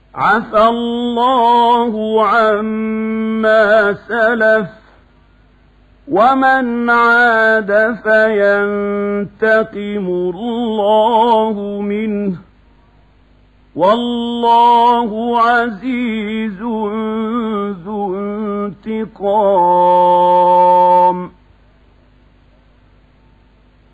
عفى الله عما سلف ومن عاد فينتقم الله منه والله عزيز ذو انتقام.